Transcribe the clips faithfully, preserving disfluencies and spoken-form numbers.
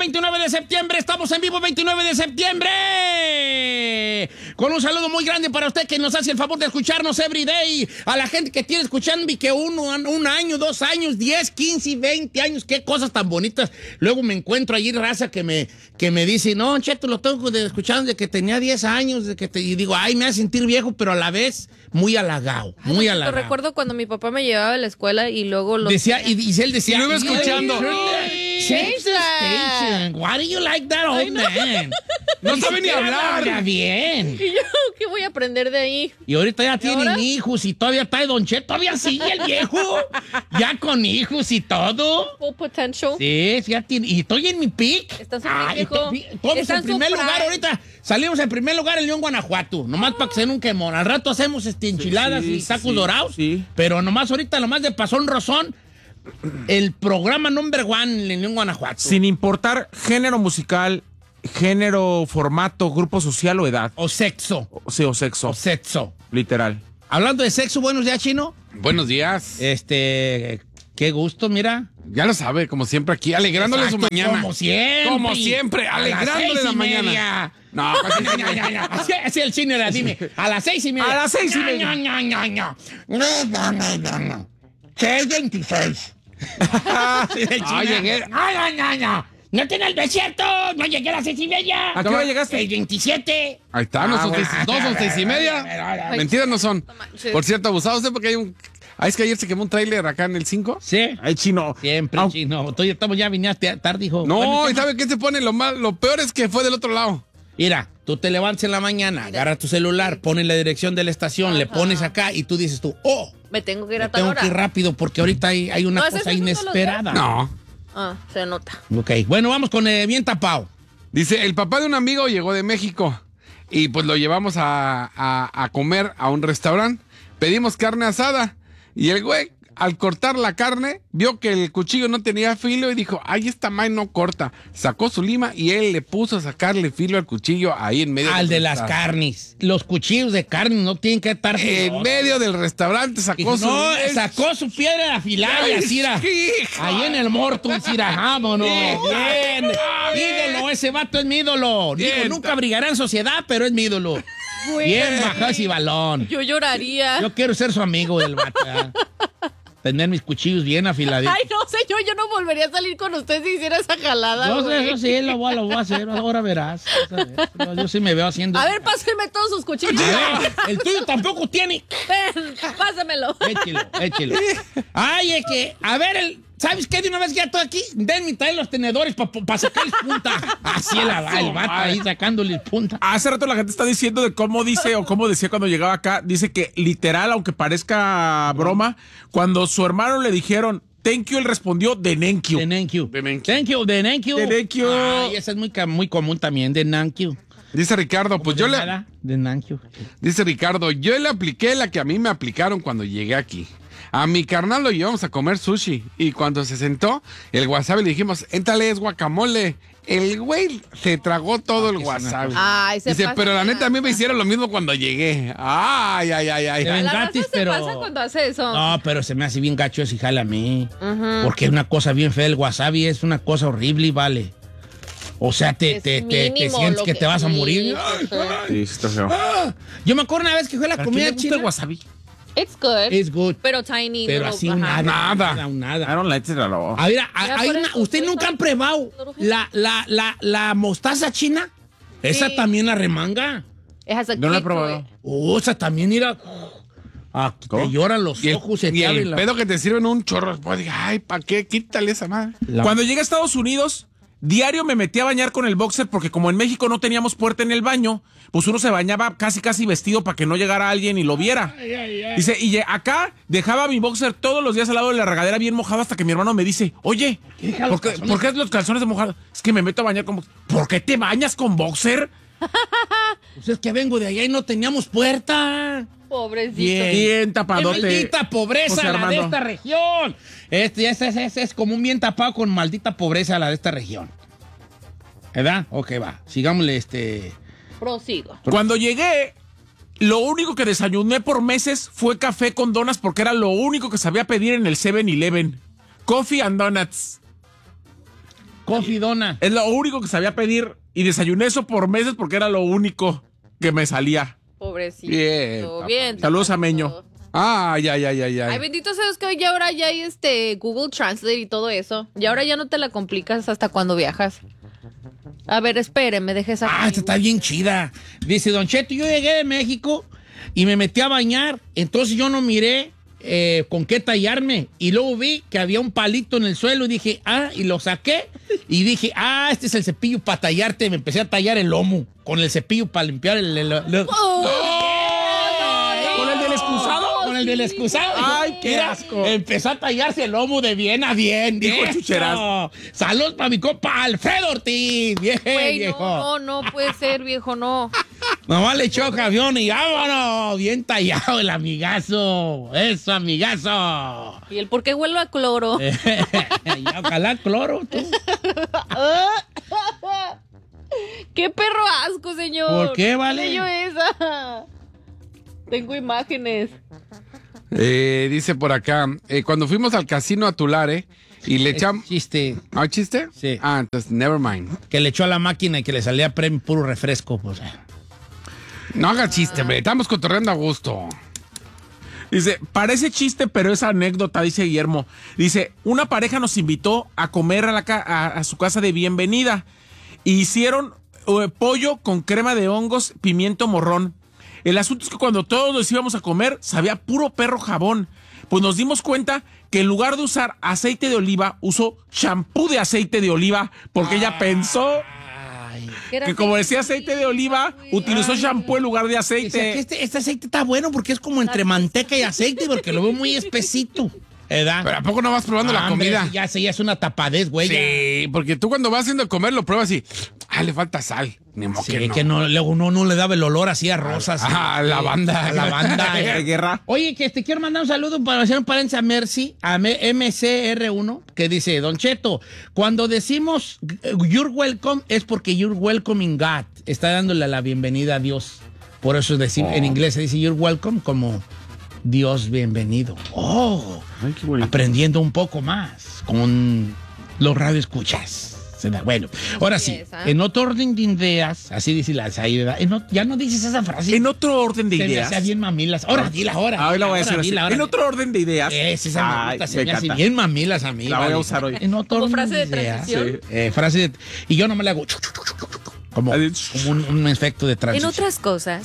veintinueve de septiembre, estamos en vivo veintinueve de septiembre. Con un saludo muy grande para usted que nos hace el favor de escucharnos every day. A la gente que tiene escuchando y que uno, un año, dos años, diez, quince, veinte años, qué cosas tan bonitas. Luego me encuentro allí raza que me, que me dice, no, Cheto, lo tengo escuchando desde que tenía diez años, de que te, y digo, ay, me hace sentir viejo, pero a la vez muy halagado, muy ay, halagado. Recuerdo cuando mi papá me llevaba a la escuela y luego lo decía, y, y él decía, y luego escuchando. Change the station. Why do you like that old man? No sabe ni hablar. Habla bien. Y yo, ¿qué voy a aprender de ahí? Y ahorita ya ¿Y tienen ahora? hijos y todavía está de Don Cheto. Todavía sigue el viejo. Ya con hijos y todo. Full potential. Sí, sí, ya tiene. Y estoy en mi pick. Está súper Ay, viejo. te- Todos Está en en su primer prime. lugar ahorita. Salimos en primer lugar en León, Guanajuato. Nomás para que se den un quemón. Al rato hacemos este, enchiladas sí, y tacos sí, dorados. sí. Pero nomás ahorita, nomás de pasón rozón, el programa number one en León, Guanajuato. Sin importar género musical, género, formato, grupo social o edad. O sexo. O, sí, o sexo. O sexo. Literal. Hablando de sexo, buenos días, Chino. Buenos días. Este, qué gusto, mira. Ya lo sabe, como siempre aquí, alegrándole Exacto, su mañana. Como siempre. Como siempre, A las alegrándole seis la y mañana. media. No, casi No, no, no, no. Así, así el chino era, dime. A las seis y media. A las seis y No, media. No, no, no, no. No, no, no, no, no. seis veintiséis. Sí, el chino. Ah, llegué. No, no, no, no. No tiene el desierto. No llegué a las seis y media. ¿A qué hora llegaste? seis veintisiete. Ahí está, no Ah, son bueno. seis, no son seis y media. Ay, Mentiras no son. manches. Por cierto, abusado usted porque hay un... Ah, es que ayer se quemó un tráiler acá en el cinco. Sí. Ay, Chino. Siempre, Au- chino. Tú ya estamos, ya viniste tarde, hijo. No, Bueno, ¿y ¿qué más? sabe qué se pone? Lo mal, lo peor es que fue del otro lado. Mira, tú te levantas en la mañana, agarras tu celular, pones la dirección de la estación, le pones acá y tú dices tú, oh, Me tengo que ir a me tal tengo hora. que ir rápido porque ahorita hay, hay una ¿No haces cosa eso todos los inesperada. No. Ah, se nota. Ok, bueno, vamos con eh, bien tapado. Dice, el papá de un amigo llegó de México y pues lo llevamos a, a, a comer a un restaurante. Pedimos carne asada y el güey, al cortar la carne, vio que el cuchillo no tenía filo y dijo, ay, esta madre no corta. Sacó su lima y él le puso a sacarle filo al cuchillo ahí en medio Al del de las restaurante. carnes. Los cuchillos de carne no tienen que estar En filosos. medio del restaurante sacó su... No, sacó su piedra afilada y así era. Hijo. Ahí en el morto, así era, vámonos. Bien. Ídolo, ese vato es mi ídolo. Digo, Bien. nunca brillará en sociedad, pero es mi ídolo. Bien bajado ese balón. Yo lloraría. Yo quiero ser su amigo del vato. ¿eh? Tener mis cuchillos bien afiladitos. Ay, no sé, yo, yo no volvería a salir con usted si hiciera esa jalada, Yo sé, güey. eso sí, lo voy, a- lo voy a hacer. Ahora verás. vas a ver. Yo, yo sí me veo haciendo. A ver, páseme todos sus cuchillos. A ver, el tuyo tampoco tiene. Ven, pásamelo. Échelo, échelo. Ay, es que, a ver, el, ¿sabes qué? De una vez que ya estoy aquí, denme traer los tenedores para pa, pa sacarles punta. Así el, el vato ahí sacándoles punta. Hace rato la gente está diciendo de cómo dice o cómo decía cuando llegaba acá. Dice que literal, aunque parezca broma, cuando su hermano le dijeron thank you, él respondió de thank you. De thank you. De thank you. Thank you, de thank you. De thank you. Ay, esa es muy, ca- muy común también, de thank you. Dice Ricardo, pues De yo le... nada, de thank you. Dice Ricardo, yo le apliqué la que a mí me aplicaron cuando llegué aquí. A mi carnal lo llevamos a comer sushi. Y cuando se sentó, el wasabi le dijimos, éntale, es guacamole. El güey se tragó todo el que es una wasabi. Ay, se Dice, pasa pero la de neta a mí me lanza. hicieron lo mismo cuando llegué. Ay, ay, ay, ay. Te ven La gratis, raza se pero- pasa cuando hace eso. No, pero se me hace bien gacho ese jala a mí. Porque es una cosa bien fea. El wasabi es una cosa horrible y vale. O sea, te, Es te, te, te mínimo sientes lo que, que- te vas a sí, morir. sí. Sí, está feo. Yo me acuerdo una vez que fue la ¿A quién comida le gusta china. el wasabi? It's good. It's good. Pero tiny. Pero little, así ajá. nada. Nada. Nada, I nada. don't like it at all. A ver, a- Ya hay por una- eso, ¿ustedes por nunca eso. han probado la, la, la, la mostaza china? Esa Sí. también la remanga. It has a No la he kick to probado. it. Oh, esa también era... Ah, te ¿Cómo? lloran los Y el, ojos. se y te el abren la- pedo que te sirven un chorro. Pues dije, ay, ¿para qué? Quítale esa madre. la- Cuando llegué a Estados Unidos, diario me metí a bañar con el boxer porque como en México no teníamos puerta en el baño, pues uno se bañaba casi casi vestido para que no llegara alguien y lo viera. Dice, y ye- acá dejaba mi boxer todos los días al lado de la regadera bien mojado hasta que mi hermano me dice, oye, deja los ¿por qué, calzones? ¿por qué los calzones de mojado? Es que me meto a bañar con boxer. ¿Por qué te bañas con boxer? Pues es que vengo de allá y no teníamos puerta. Pobrecito. Bien. Bien ¡Qué tapadote. maldita pobreza José la de Armando. esta región! Este, este, este, este es como un bien tapado con maldita pobreza la de esta región. ¿Verdad? Ok, va. Sigámosle este... Prosigo. Cuando llegué, lo único que desayuné por meses fue café con donas porque era lo único que sabía pedir en el seven eleven. Coffee and donuts. Coffee Dona. Es lo único que sabía pedir y desayuné eso por meses porque era lo único que me salía. Pobrecito. Bien, Bien. Saludos a Meño. Ay, ay, ay, ay, ay. Ay, bendito sea Dios que hoy ahora ya hay este Google Translate y todo eso. Y ahora ya no te la complicas hasta cuando viajas. A ver, espéreme, deje esa. Ah, esta está bien chida. Dice, Don Cheto, yo llegué de México y me metí a bañar. Entonces yo no miré eh, con qué tallarme. Y luego vi que había un palito en el suelo y dije, ah, y lo saqué. Y dije, ah, este es el cepillo para tallarte. Me empecé a tallar el lomo con el cepillo para limpiar el... el, el- Oh, ¿Con el del excusado? Con el del excusado. Ay, qué Mira, asco. Empezó a tallarse el lomo de bien a bien. Dijo Eso. Chucheras. Salud para mi compa Alfredo Ortiz. Bien, güey, viejo. no, no, no puede ser, viejo, no. Mamá le echó camión y vámonos. Bien tallado el amigazo. Eso, amigazo. ¿Y el por qué huelo a cloro? Ya, ojalá cloro, tú. ¡Qué perro asco, señor! ¿Por qué, vale? ¿Qué yo esa? Tengo imágenes. Eh, dice por acá, eh, cuando fuimos al casino a Tulare y le echamos... Chiste ¿Ah, chiste? Sí. Ah, entonces, never mind. que le echó a la máquina y que le salía premio puro refresco, pues. No haga chiste, hombre. Estamos cotorreando a gusto. Dice, parece chiste, pero es anécdota, dice Guillermo. Dice, una pareja nos invitó a comer a, la ca- a, a su casa de bienvenida. E hicieron eh, pollo con crema de hongos, pimiento morrón. El asunto es que cuando todos nos íbamos a comer, sabía puro perro jabón. Pues nos dimos cuenta que en lugar de usar aceite de oliva, usó champú de aceite de oliva, porque ella pensó que como decía aceite de oliva, utilizó champú en lugar de O sea, que aceite. este, este aceite está bueno porque es como entre manteca y aceite, porque lo veo muy espesito. ¿Verdad? Pero ¿a poco no vas probando la Ah, hombre, comida? sí, ya sé, ya es una tapadez, güey. ya. Sí, porque tú cuando vas haciendo comer lo pruebas y... Ah, le falta sal. Ni modo Sí, que no. que no, luego no, no le daba el olor así a rosas. Ah, a lavanda. A lavanda. De guerra. Oye, que te quiero mandar un saludo para hacer un paréntesis a Mercy, a M C R uno, que dice, Don Cheto, cuando decimos you're welcome es porque you're welcoming God. Está dándole la bienvenida a Dios. Por eso decir, Oh. en inglés se dice you're welcome como Dios bienvenido. Oh, Ay, qué bonito. aprendiendo un poco más con los radioescuchas. Se da- Bueno, ahora sí, Empieza. en otro orden de ideas, así dice la Saída, en o- ya no dices esa frase. En otro orden de Se me ideas. hace bien mamilas. Ahora, dila ahora. Ah, hoy la voy a Ahora, decir así. dila, ahora. En otro orden de ideas. Es, esa me Ay, gusta, se me me hace encanta. bien mamilas a mí. La voy a vale. usar hoy. En otro Como orden frase de ideas. transición. Sí. Eh, frase de... Y yo no me la hago... Como, Así. como un, un efecto de En transición. otras cosas.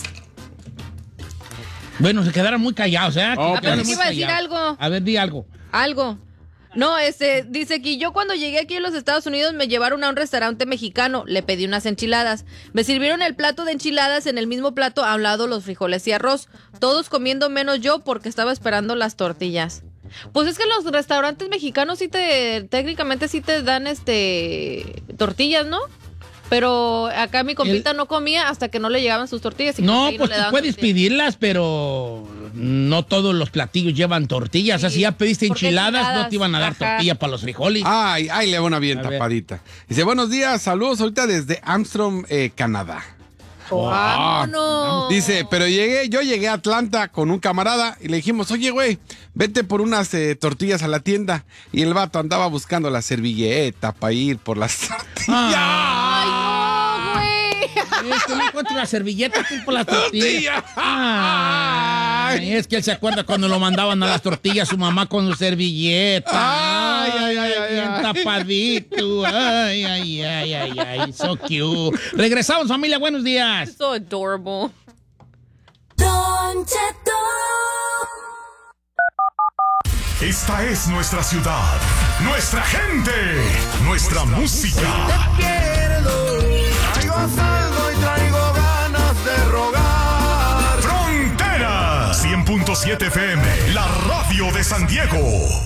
Bueno, se quedaron muy callados, ¿eh? Oh, Se quedaron pensé que muy iba a decir callados. algo. A ver, di algo. Algo. No, este, dice que yo cuando llegué aquí a los Estados Unidos me llevaron a un restaurante mexicano, le pedí unas enchiladas. Me sirvieron el plato de enchiladas, en el mismo plato a un lado los frijoles y arroz. Todos comiendo menos yo porque estaba esperando las tortillas. Pues es que los restaurantes mexicanos sí te, técnicamente sí te dan este, tortillas, ¿no? Pero acá mi compita no comía hasta que no le llegaban sus tortillas. Y No, ahí pues le tú daban puedes tortillas. pedirlas, pero no todos los platillos llevan tortillas. Sí. O sea, si ya pediste ¿Por qué enchiladas, no enchiladas? te iban a dar Ajá. tortilla para los frijoles. Ay, ay, le va una bien A ver. tapadita. Dice, buenos días, saludos ahorita desde Armstrong, eh, Canadá. ¡Vámonos! Dice, pero llegué, yo llegué a Atlanta con un camarada y le dijimos, oye, güey, vete por unas eh, tortillas a la tienda. Y el vato andaba buscando la servilleta para ir por las tortillas. ¡Ay, no, güey! Es que no encuentro la servilleta aquí por las tortillas. Tortilla. Ay, es que él se acuerda cuando lo mandaban a las tortillas su mamá con su servilleta. Ay, ay, ay, ay, bien ay. tapadito. Ay, ay, ay, ay, ay, so cute. Regresamos, familia, buenos días. So adorable. Don Cheto. Esta es nuestra ciudad, nuestra gente, nuestra música. Traigo saldo y traigo ganas de rogar. Frontera cien punto siete F M, la radio de San Diego.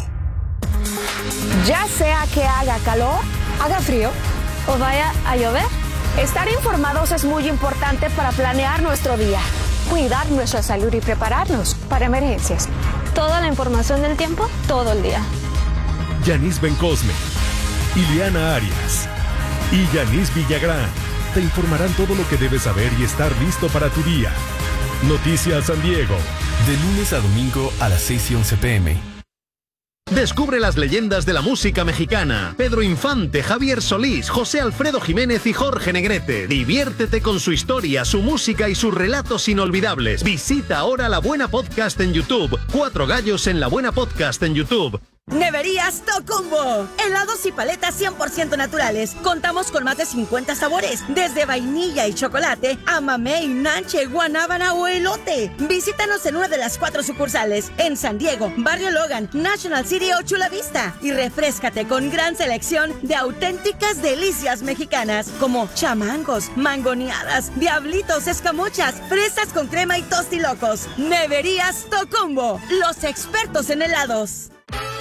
Ya sea que haga calor, haga frío o vaya a llover, estar informados es muy importante para planear nuestro día, cuidar nuestra salud y prepararnos para emergencias. Toda la información del tiempo, todo el día. Yanis Bencosme, Ileana Arias y Yanis Villagrán te informarán todo lo que debes saber y estar listo para tu día. Noticias San Diego. De lunes a domingo a las seis y once pm. Descubre las leyendas de la música mexicana. Pedro Infante, Javier Solís, José Alfredo Jiménez y Jorge Negrete. Diviértete con su historia, su música y sus relatos inolvidables. Visita ahora La Buena Podcast en YouTube. Cuatro gallos en La Buena Podcast en YouTube. Neverías Tocumbo. Helados y paletas cien por ciento naturales. Contamos con más de cincuenta sabores, desde vainilla y chocolate a mamey, nanche, guanábana o elote. Visítanos en una de las cuatro sucursales, en San Diego, Barrio Logan, National City o Chula Vista. Y refréscate con gran selección de auténticas delicias mexicanas, como chamangos, mangoneadas, diablitos, escamochas, fresas con crema y tostilocos. Neverías Tocumbo, los expertos en helados.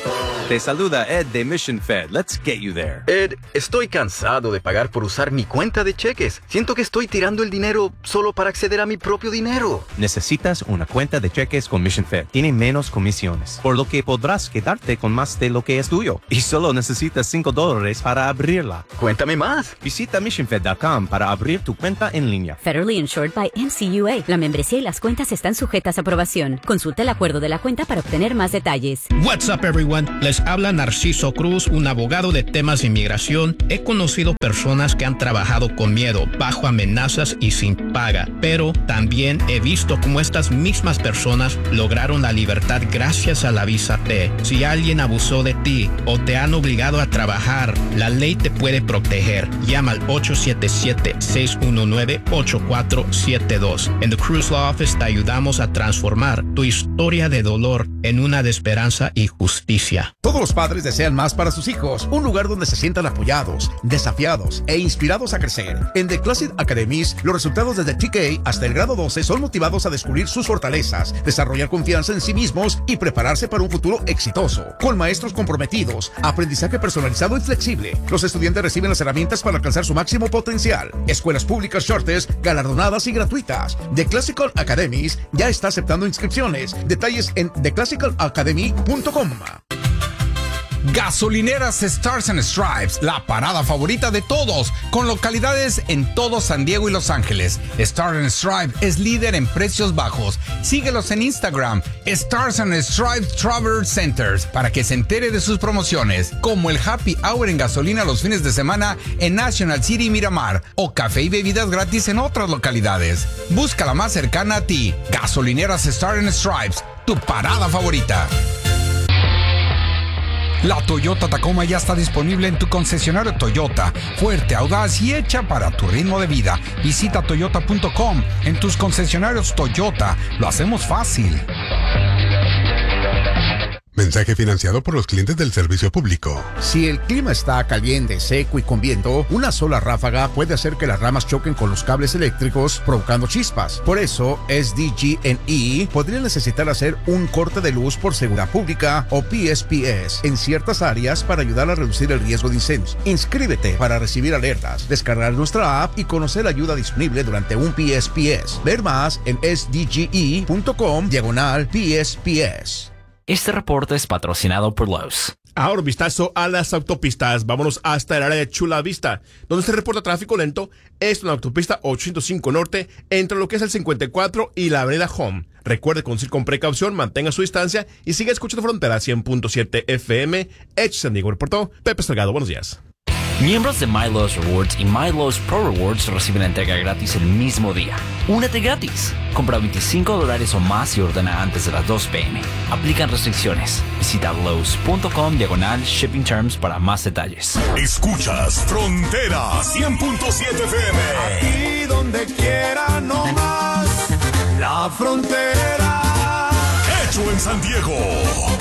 Te saluda Ed de Mission Fed. Let's get you there. Ed, estoy cansado de pagar por usar mi cuenta de cheques. Siento que estoy tirando el dinero solo para acceder a mi propio dinero. Necesitas una cuenta de cheques con Mission Fed. Tiene menos comisiones, por lo que podrás quedarte con más de lo que es tuyo. Y solo necesitas cinco dólares para abrirla. Cuéntame más. Visita mission fed punto com para abrir tu cuenta en línea. Federally insured by M C U A. La membresía y las cuentas están sujetas a aprobación. Consulta el acuerdo de la cuenta para obtener más detalles. What's up, everyone? Les habla Narciso Cruz, un abogado de temas de inmigración. He conocido personas que han trabajado con miedo, bajo amenazas y sin paga, pero también he visto cómo estas mismas personas lograron la libertad gracias a la visa T. Si alguien abusó de ti o te han obligado a trabajar, la ley te puede proteger. Llama al ocho siete siete, seis uno nueve, ocho cuatro siete dos. En The Cruz Law Office te ayudamos a transformar tu historia de dolor en una de esperanza y justicia. Todos los padres desean más para sus hijos, un lugar donde se sientan apoyados, desafiados e inspirados a crecer. En The Classic Academies, los resultados desde T K hasta el grado doce son motivados a descubrir sus fortalezas, desarrollar confianza en sí mismos y prepararse para un futuro exitoso. Con maestros comprometidos, aprendizaje personalizado y flexible, los estudiantes reciben las herramientas para alcanzar su máximo potencial. Escuelas públicas Shortes, galardonadas y gratuitas. The Classical Academies ya está aceptando inscripciones. Detalles en the classical academy punto com. Gasolineras Stars and Stripes, la parada favorita de todos, con localidades en todo San Diego y Los Ángeles. Stars and Stripes es líder en precios bajos. Síguelos en Instagram, Stars and Stripes Travel Centers, para que se entere de sus promociones, como el Happy Hour en gasolina los fines de semana en National City y Miramar, o café y bebidas gratis en otras localidades. Busca la más cercana a ti. Gasolineras Stars and Stripes, tu parada favorita. La Toyota Tacoma ya está disponible en tu concesionario Toyota. Fuerte, audaz y hecha para tu ritmo de vida. Visita toyota punto com. En tus concesionarios Toyota lo hacemos fácil. Mensaje financiado por los clientes del servicio público. Si el clima está caliente, seco y con viento, una sola ráfaga puede hacer que las ramas choquen con los cables eléctricos, provocando chispas. Por eso, S D G and E podría necesitar hacer un corte de luz por seguridad pública o P S P S en ciertas áreas para ayudar a reducir el riesgo de incendios. Inscríbete para recibir alertas, descargar nuestra app y conocer la ayuda disponible durante un P S P S. Ver más en S D G E punto com diagonal P S P S. Este reporte es patrocinado por Lowe's. Ahora un vistazo a las autopistas. Vámonos hasta el área de Chula Vista, donde se reporta tráfico lento. Es una autopista ochocientos cinco Norte, entre lo que es el cincuenta y cuatro y la avenida Home. Recuerde conducir con precaución, mantenga su distancia y siga escuchando Frontera cien punto siete F M. H. San Diego reportó Pepe Salgado. Buenos días. Miembros de MyLowe's Rewards y MyLowe's Pro Rewards reciben la entrega gratis el mismo día. Únete gratis. Compra veinticinco dólares o más y ordena antes de las dos pe eme. Aplican restricciones. Visita lowes punto com diagonal shipping terms para más detalles. Escuchas Frontera cien punto siete F M. Aquí donde quiera, no más. La Frontera. Hecho en San Diego.